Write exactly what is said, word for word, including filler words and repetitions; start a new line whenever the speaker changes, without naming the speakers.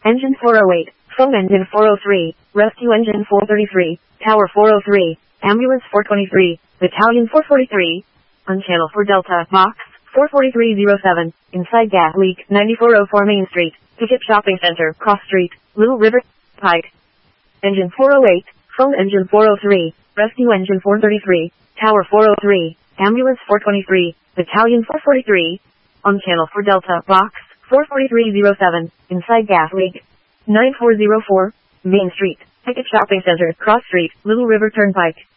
Engine four oh eight, phone engine four oh three, rescue engine four thirty-three, tower four oh three, ambulance four twenty-three, battalion four forty-three, on channel for Delta, box four forty-three oh seven, inside gas leak, ninety-four oh four Main Street, Ticket Shopping Center, Cross Street, Little River, Pike. Engine four oh eight, phone engine four oh three, rescue engine four thirty-three, tower four oh three, ambulance four twenty-three, battalion four forty-three, on channel for Delta, box four forty-three oh seven, inside gas leak, nine four oh four, Main Street, Ticket Shopping Center, Cross Street, Little River Turnpike.